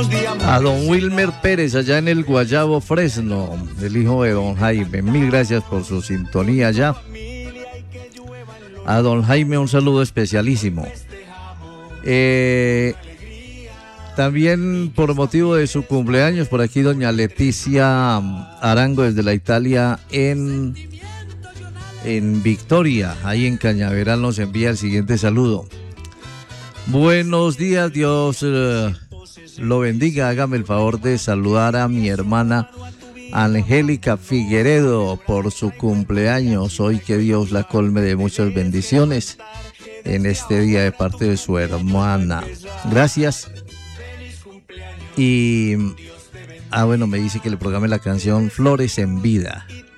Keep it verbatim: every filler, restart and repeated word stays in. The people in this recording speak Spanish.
A don Wilmer Pérez, allá en el Guayabo Fresno, el hijo de don Jaime. Mil gracias por su sintonía allá. A don Jaime un saludo especialísimo. Eh, también por motivo de su cumpleaños, por aquí doña Leticia Arango desde la Italia en, en Victoria, ahí en Cañaveral, nos envía el siguiente saludo. Buenos días, Dios eh, lo bendiga. Hágame el favor de saludar a mi hermana Angélica Figueredo por su cumpleaños. Hoy que Dios la colme de muchas bendiciones en este día de parte de su hermana. Gracias. Y, ah bueno, me dice que le programe la canción Flores en Vida.